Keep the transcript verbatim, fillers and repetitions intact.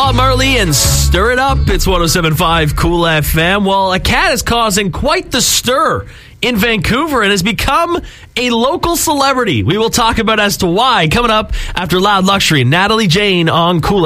Bob Marley and Stir It Up. It's one oh seven point five Cool F M. Well, a cat is causing quite the stir in Vancouver and has become a local celebrity. We will talk about as to why coming up after Loud Luxury. Natalie Jane on Cool F M.